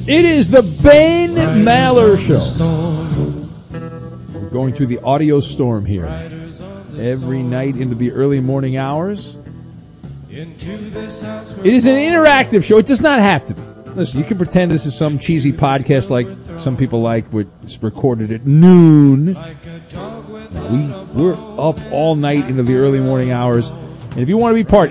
It is the Ben Maller Show. We're going through the audio storm here every night into the early morning hours. It is an interactive show. It does not have to be. Listen, you can pretend this is some cheesy podcast like some people like, which is recorded at noon. We're up all night into the early morning hours. And if you want to be part,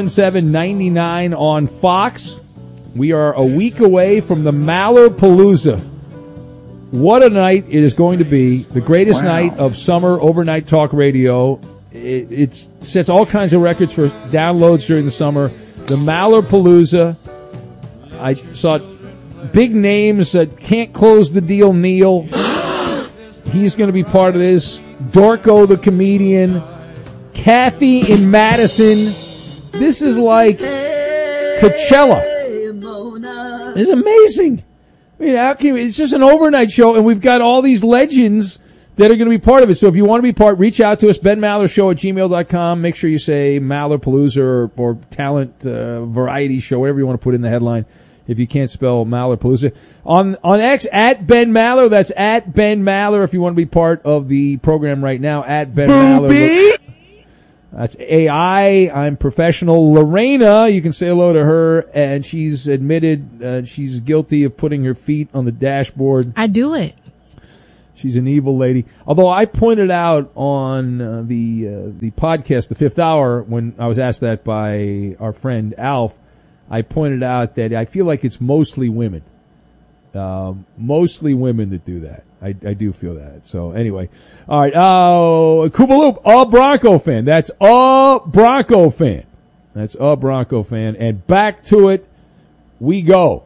877-99 on Fox. We are a week away from the Mallerpalooza. What a night it is going to be. The greatest night of summer overnight talk radio. It sets all kinds of records for downloads during the summer. The Mallerpalooza. I saw big names that can't close the deal. Neil. He's going to be part of this. Dorco the comedian. Kathy in Madison. This is like Coachella. It's amazing. I mean, it's just an overnight show, and we've got all these legends that are going to be part of it. So if you want to be part, reach out to us, benmallershow@gmail.com. Make sure you say Mallerpalooza or talent variety show, whatever you want to put in the headline. If you can't spell Mallerpalooza. On X, at Ben Maller. That's at Ben Maller if you want to be part of the program right now. At Ben Maller. That's AI. I'm professional. Lorena, you can say hello to her, and she's admitted she's guilty of putting her feet on the dashboard. I do it. She's an evil lady. Although I pointed out on the podcast, The Fifth Hour, when I was asked that by our friend Alf, I pointed out that I feel like it's mostly women. Mostly women that do that. I do feel that. So anyway. All right. Koopaloop, a Bronco fan. That's a Bronco fan. That's a Bronco fan. And back to it we go.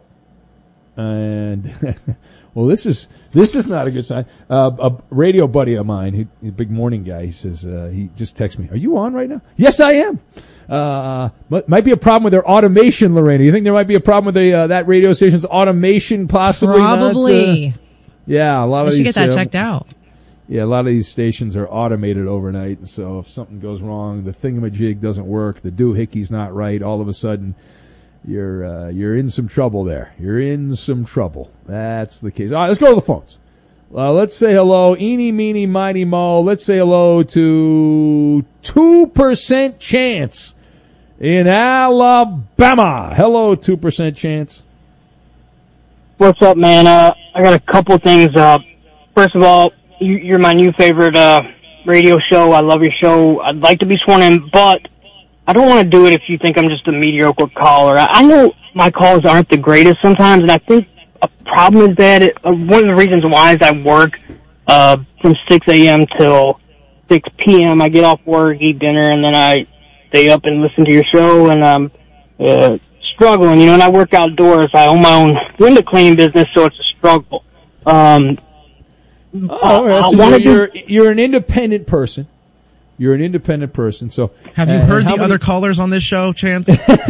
And well, this is not a good sign. A radio buddy of mine, he's a big morning guy, he says, he just texted me, "Are you on right now?" Yes, I am. Might be a problem with their automation, Lorena. You think there might be a problem with that radio station's automation, possibly? Probably. Not, yeah, a lot of these. You should get that checked out. Yeah, a lot of these stations are automated overnight, and so if something goes wrong, the thingamajig doesn't work, the doohickey's not right, all of a sudden you're in some trouble there. You're in some trouble. That's the case. All right, let's go to the phones. Let's say hello, eeny, meeny, miny, mo. Let's say hello to 2% Chance in Alabama. Hello, 2% Chance. What's up, man? I got a couple things. First of all, you're my new favorite radio show. I love your show. I'd like to be sworn in, but I don't want to do it if you think I'm just a mediocre caller. I know my calls aren't the greatest sometimes, and I think a problem is that one of the reasons why is I work from 6 a.m. till 6 p.m. I get off work, eat dinner, and then I stay up and listen to your show, and I'm struggling, and I work outdoors. I own my own window cleaning business, so it's a struggle. You're an independent person. You're an independent person. So have you heard the other callers on this show, Chance?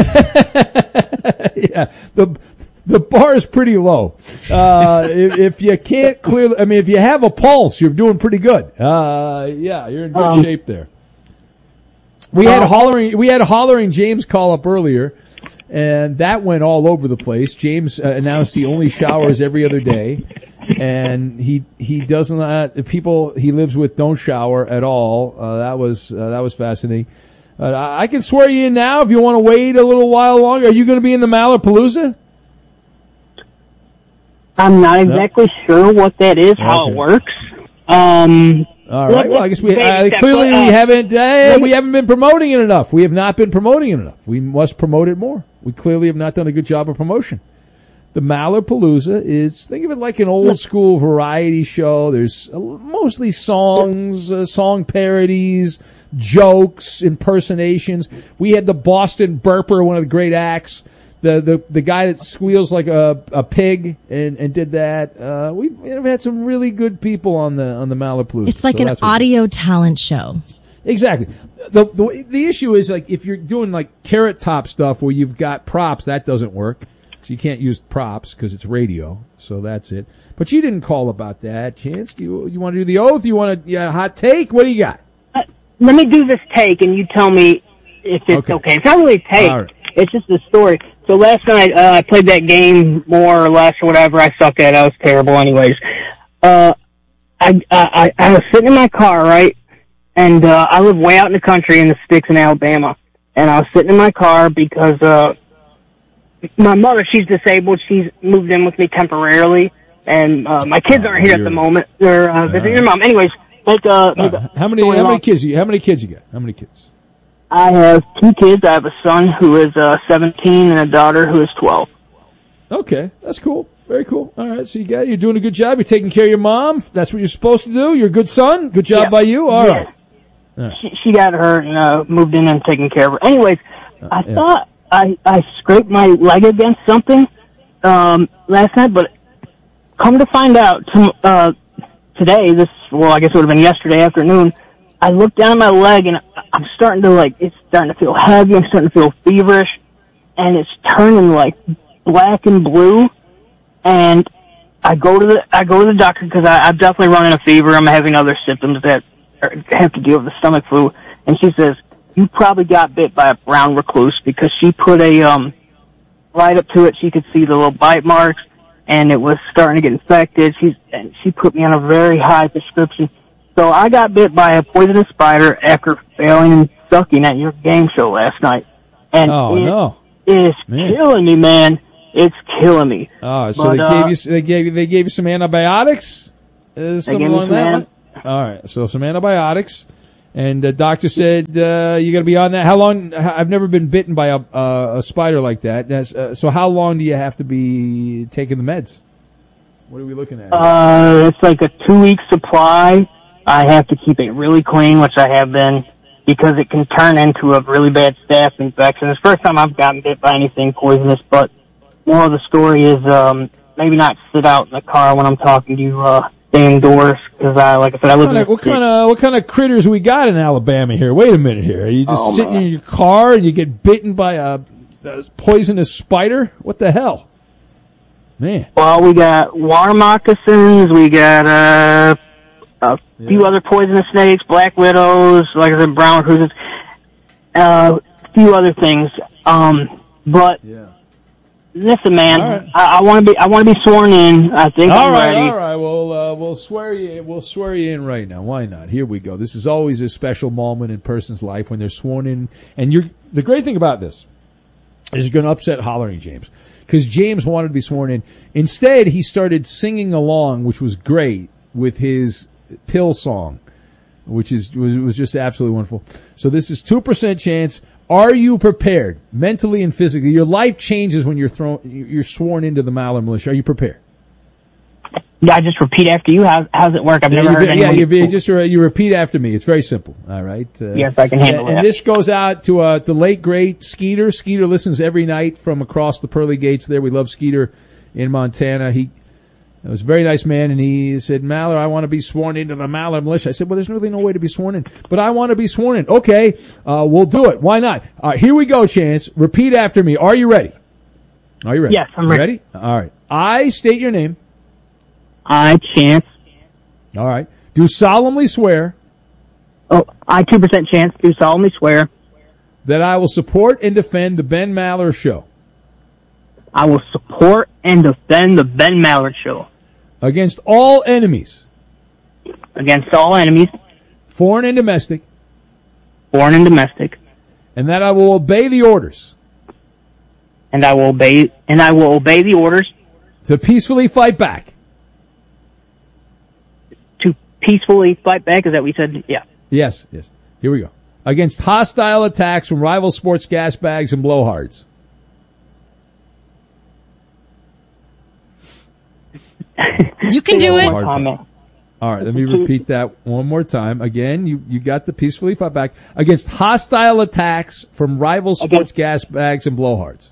Yeah, the bar is pretty low. If you can't clear, if you have a pulse, you're doing pretty good. Yeah, you're in good shape there. We had hollering James call up earlier, and that went all over the place. James announced he only showers every other day, and he does not. The people he lives with don't shower at all. That was fascinating. I can swear you in now if you want to wait a little while longer. Are you going to be in the Mallerpalooza? I'm not exactly sure what that is, how it works. All right. Well, I guess we haven't been promoting it enough. We have not been promoting it enough. We must promote it more. We clearly have not done a good job of promotion. The Mallerpalooza is, think of it like an old school variety show. There's mostly songs, song parodies, jokes, impersonations. We had the Boston Burper, one of the great acts. The guy that squeals like a pig and did that. We've had some really good people on the Mallerpalooza. It's like an audio talent show. Exactly. The issue is, like, if you're doing like Carrot Top stuff where you've got props, that doesn't work. So you can't use props because it's radio. So that's it. But you didn't call about that, Chance. You want to do the oath? You want a hot take? What do you got? Let me do this take, and you tell me if it's okay. It's not really a take. All right. it's just a story. So last night, I played that game more or less or whatever. I sucked at it. I was terrible anyways. I was sitting in my car, right? And, I live way out in the country in the sticks in Alabama. And I was sitting in my car because, my mother, she's disabled. She's moved in with me temporarily. And, my kids aren't here at the moment. They're, visiting their mom. Anyways, how many kids you got? How many kids? I have 2 kids. I have a son who is 17 and a daughter who is 12. Okay, that's cool. Very cool. All right, so you're doing a good job. You're taking care of your mom. That's what you're supposed to do. You're a good son. Good job by you. All right. She got hurt and moved in and taken care of her. Anyways, I thought I scraped my leg against something last night, but come to find out today, I guess it would have been yesterday afternoon, I looked down at my leg and I'm starting to it's starting to feel heavy. I'm starting to feel feverish, and it's turning black and blue. And I go to the doctor because I'm definitely running a fever. I'm having other symptoms that have to deal with the stomach flu. And she says, you probably got bit by a brown recluse, because she put a right up to it. She could see the little bite marks, and it was starting to get infected. She put me on a very high prescription. So I got bit by a poisonous spider after failing and sucking at your game show last night. And it is killing me, man. It's killing me. Oh, so they gave you some antibiotics? Something along that line? All right, so some antibiotics, and the doctor said you're going to be on that. How long? I've never been bitten by a spider like that. So how long do you have to be taking the meds? What are we looking at? It's like a 2-week supply. I have to keep it really clean, which I have been, because it can turn into a really bad staph infection. It's the first time I've gotten bit by anything poisonous, but more of the story is maybe not sit out in the car when I'm talking to you, stay indoors, because like I said, I live in the what kind of critters we got in Alabama here? Wait a minute here. Are you just sitting in your car and you get bitten by a poisonous spider? What the hell? Man. Well, we got water moccasins, we got a few other poisonous snakes, black widows, like I said, brown recluses, a few other things. But listen, man, right. I want to be sworn in. I think I'm ready. All right. We'll swear you in right now. Why not? Here we go. This is always a special moment in a person's life when they're sworn in. And the great thing about this is you're going to upset Hollering James, because James wanted to be sworn in. Instead, he started singing along, which was great, with his pill song, which was just absolutely wonderful. So this is 2% chance. Are you prepared mentally and physically? Your life changes when you're sworn into the Maller Militia. Are you prepared? Yeah, I just repeat after you. How's it work? I've never heard anyone. Yeah, you repeat after me. It's very simple. All right. Yes, I can handle it. And this goes out to the late great Skeeter. Skeeter listens every night from across the pearly gates. There, we love Skeeter in Montana. He was a very nice man, and he said, Maller, I want to be sworn into the Maller Militia. I said, well, there's really no way to be sworn in, but I want to be sworn in. Okay, we'll do it. Why not? All right, here we go, Chance. Repeat after me. Are you ready? Are you ready? Yes, I'm ready. All right. I state your name. I, Chance. All right. Do solemnly swear. Oh, I 2% chance. Do solemnly swear. That I will support and defend the Ben Maller Show. I will support and defend the Ben Maller Show. Against all enemies. Against all enemies. Foreign and domestic. Foreign and domestic. And that I will obey the orders. And I will obey the orders. To peacefully fight back. To peacefully fight back, is that what you said? Yeah. Yes. Here we go. Against hostile attacks from rival sports gas bags and blowhards. You can do it. All right, let me repeat that one more time. Again, you got the peacefully fight back. Against hostile attacks from rival sports gas bags and blowhards.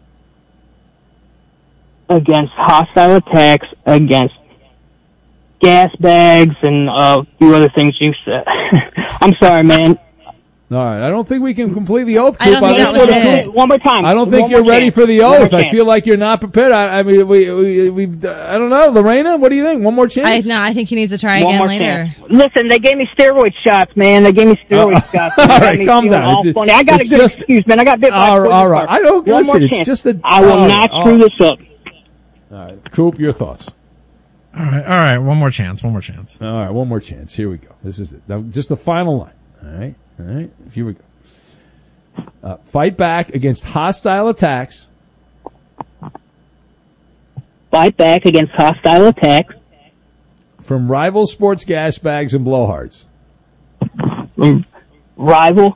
Against hostile attacks, against gas bags and a few other things you said. I'm sorry, man. All right. I don't think we can complete the oath, Coop. I don't think that was it. One more time. I don't think you're ready for the oath. I feel like you're not prepared. I mean, we've. I don't know, Lorena. What do you think? One more chance? I think he needs to try again later. Chance. Listen, they gave me steroid shots, man. They gave me steroid shots. All right, calm down. Funny. I got a good excuse, man. I got bit by a all right. I don't listen. It's just a. I will not screw this up. All right, Coop, your thoughts. All right. One more chance. All right, one more chance. Here we go. This is it. Now, just the final line. All right. Here we go. Fight back against hostile attacks. Fight back against hostile attacks. From rival sports gas bags and blowhards. Rival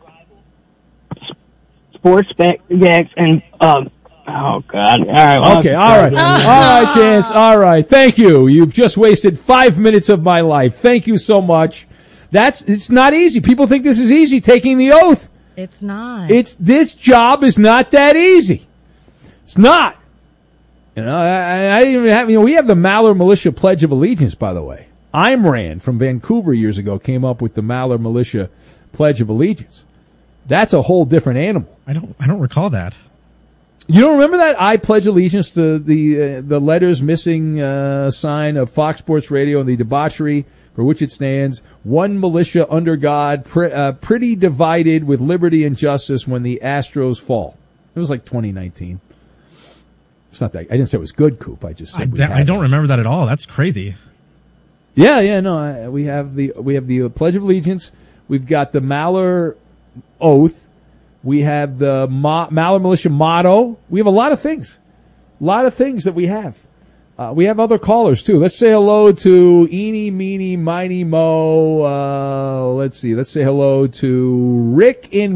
sports gags and, oh, God. All right. Okay, all right. All right, Chance. All right. Thank you. You've just wasted 5 minutes of my life. Thank you so much. It's not easy. People think this is easy, taking the oath. It's not. This job is not that easy. It's not. You know, I didn't even have, we have the Maller Militia Pledge of Allegiance, by the way. Ayn Rand from Vancouver years ago came up with the Maller Militia Pledge of Allegiance. That's a whole different animal. I don't recall that. You don't remember that? I pledge allegiance to the letters missing sign of Fox Sports Radio and the debauchery for which it stands. One militia under God, pretty divided with liberty and justice when the Astros fall. It was like 2019. It's not that. I didn't say it was good, Coop. I just said I don't remember that at all. That's crazy. Yeah. No, we have the Pledge of Allegiance. We've got the Maller Oath. We have the Maller Militia motto. We have a lot of things. That we have. We have other callers, too. Let's say hello to Eeny, Meeny, Miny, Mo. Let's see. Let's say hello to Rick in